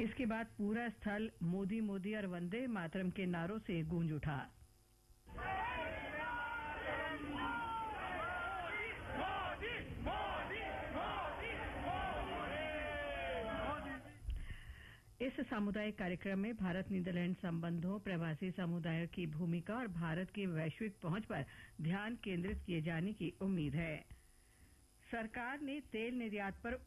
इसके बाद पूरा स्थल मोदी मोदी और वंदे मातरम के नारों से गूंज उठा। इस सामुदायिक कार्यक्रम में भारत नीदरलैंड संबंधों, प्रवासी समुदायों की भूमिका और भारत की वैश्विक पहुंच पर ध्यान केंद्रित किए जाने की उम्मीद है। सरकार ने तेल निर्यात पर